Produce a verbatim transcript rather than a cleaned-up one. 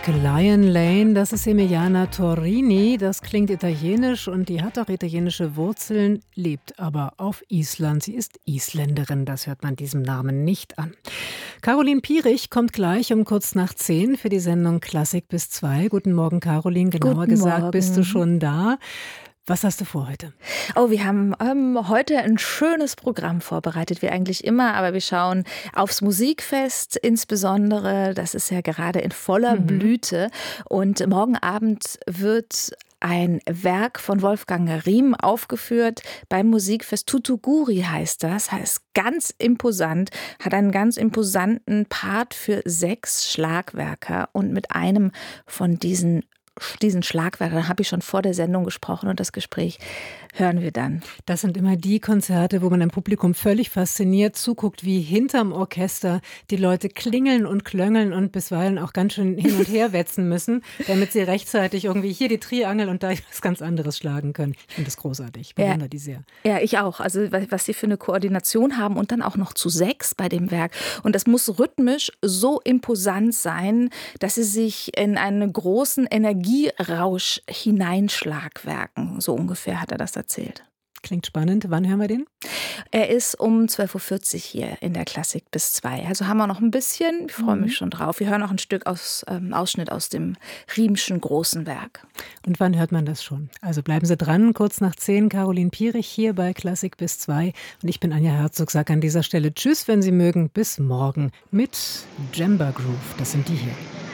Musik Lion Lane, das ist Emiliana Torrini, das klingt italienisch und die hat auch italienische Wurzeln, lebt aber auf Island. Sie ist Isländerin, das hört man diesem Namen nicht an. Caroline Piering kommt gleich um kurz nach zehn für die Sendung Klassik bis zwei. Guten Morgen, Caroline, genauer Guten gesagt, Morgen. bist du schon da? Was hast du vor heute? Oh, wir haben ähm, heute ein schönes Programm vorbereitet, wie eigentlich immer. Aber wir schauen aufs Musikfest insbesondere. Das ist ja gerade in voller Mhm. Blüte. Und morgen Abend wird ein Werk von Wolfgang Riem aufgeführt beim Musikfest. Tutuguri heißt das. Heißt ganz imposant, hat einen ganz imposanten Part für sechs Schlagwerker. Und mit einem von diesen diesen Schlagwerk, habe ich schon vor der Sendung gesprochen und das Gespräch hören wir dann. Das sind immer die Konzerte, wo man im Publikum völlig fasziniert zuguckt, wie hinterm Orchester die Leute klingeln und klöngeln und bisweilen auch ganz schön hin und her wetzen müssen, damit sie rechtzeitig irgendwie hier die Triangel und da was ganz anderes schlagen können. Ich finde das großartig, ich bewundere ja, die sehr. Ja, ich auch. Also was sie für eine Koordination haben und dann auch noch zu sechs bei dem Werk. Und das muss rhythmisch so imposant sein, dass sie sich in einen großen Energierausch hineinschlagwerken. So ungefähr hat er das erzählt. Klingt spannend. Wann hören wir den? Er ist um zwölf Uhr vierzig hier in der Klassik bis zwei. Also haben wir noch ein bisschen. Ich freue mich schon drauf. Wir hören auch ein Stück aus, ähm, Ausschnitt aus dem Riemschen großen Werk. Und wann hört man das schon? Also bleiben Sie dran, kurz nach zehn, Caroline Piering hier bei Klassik bis zwei. Und ich bin Anja Herzog, sage an dieser Stelle Tschüss, wenn Sie mögen, bis morgen mit Djemba Groove. Das sind die hier.